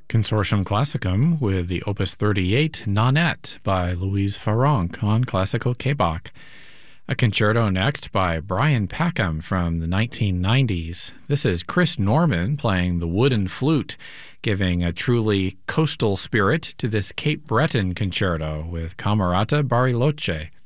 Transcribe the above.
Consortium Classicum with the Opus 38 Nanette by Louise Farrenc on classical K-Bach. A concerto next by Brian Packham from the 1990s. This is Chris Norman playing the wooden flute, giving a truly coastal spirit to this Cape Breton concerto with Camerata Bariloche.